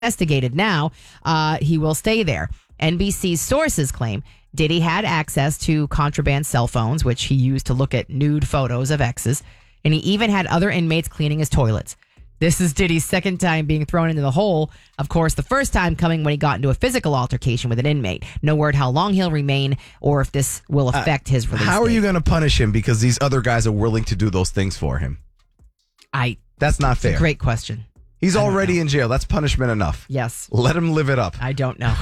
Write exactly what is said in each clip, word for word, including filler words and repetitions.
investigated now, uh, he will stay there. N B C's sources claim Diddy had access to contraband cell phones, which he used to look at nude photos of exes, and he even had other inmates cleaning his toilets. This is Diddy's second time being thrown into the hole. Of course, the first time coming when he got into a physical altercation with an inmate. No word how long he'll remain or if this will affect uh, his release. How are date. you going to punish him because these other guys are willing to do those things for him? I. That's not fair. Great question. He's already in jail. That's punishment enough. Yes. Let him live it up. I don't know.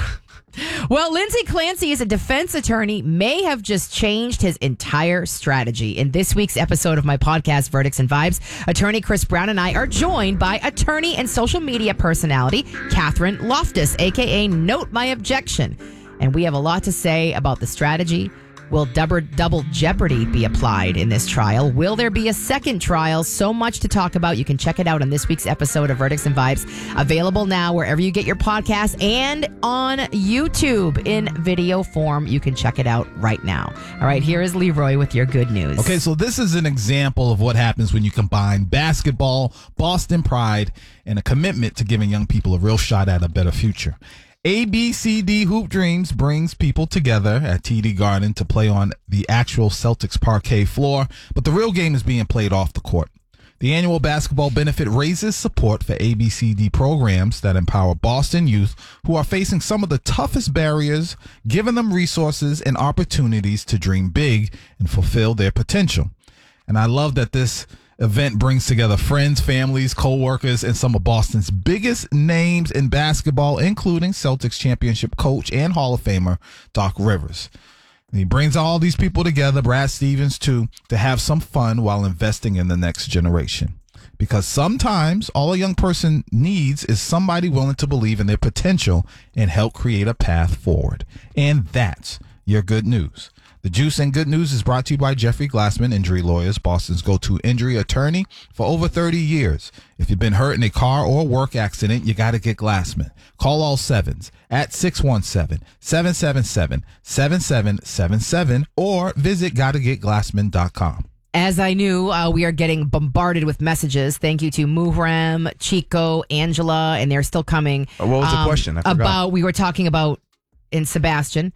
Well, Lindsay Clancy, as a defense attorney, may have just changed his entire strategy. In this week's episode of my podcast, Verdicts and Vibes, attorney Chris Brown and I are joined by attorney and social media personality Catherine Loftus, a k a. Note My Objection. And we have a lot to say about the strategy. Will double, double jeopardy be applied in this trial? Will there be a second trial? So much to talk about. You can check it out on this week's episode of Verdicts and Vibes. Available now wherever you get your podcasts and on YouTube in video form. You can check it out right now. All right, here is Leroy with your good news. Okay, so this is an example of what happens when you combine basketball, Boston pride, and a commitment to giving young people a real shot at a better future. A B C D Hoop Dreams brings people together at T D Garden to play on the actual Celtics parquet floor, but the real game is being played off the court. The annual basketball benefit raises support for A B C D programs that empower Boston youth who are facing some of the toughest barriers, giving them resources and opportunities to dream big and fulfill their potential. And I love that this event brings together friends, families, co-workers, and some of Boston's biggest names in basketball, including Celtics championship coach and Hall of Famer Doc Rivers. And he brings all these people together, Brad Stevens too, to have some fun while investing in the next generation. Because sometimes all a young person needs is somebody willing to believe in their potential and help create a path forward. And that's your good news. The Juice and Good News is brought to you by Jeffrey Glassman Injury Lawyers, Boston's go-to injury attorney for over thirty years. If you've been hurt in a car or work accident, you got to get Glassman. Call all sevens at six one seven, seven seven seven, seven seven seven seven or visit gotta get glassman dot com. As I knew, uh, we are getting bombarded with messages. Thank you to Muhram, Chico, Angela, and they're still coming. What was um, the question? I forgot. About, we were talking about in Sebastian.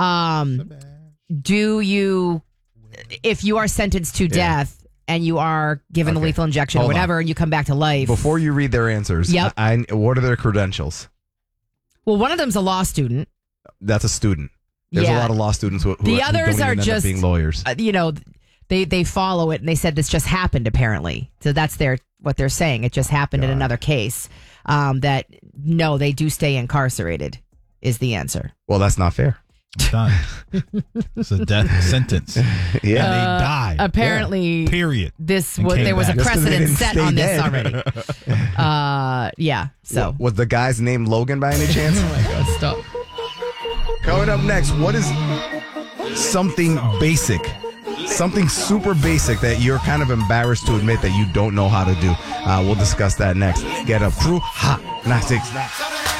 Um, Sebastian. Do you, if you are sentenced to Yeah. death and you are given Okay. the lethal injection or Hold whatever, on. and you come back to life. Before you read their answers, Yep. I, what are their credentials? Well, one of them's a law student. That's a student. There's Yeah. a lot of law students who, who, The who others don't are even end just up being lawyers. Uh, you know, they they follow it and they said this just happened apparently. So that's their what they're saying. It just happened in God. another case. Um, that no, they do stay incarcerated is the answer. Well, that's not fair. Done. It's a death sentence. Yeah. And they die. Apparently, Period. this And was came there was a back. Just 'cause they precedent didn't set stay on this dead. already. Uh, yeah. So Was the guy's name Logan by any chance? oh my God, stop. Coming up next, what is something basic? Something super basic that you're kind of embarrassed to admit that you don't know how to do. Uh, we'll discuss that next. Get up, crew. Hot. Nine six.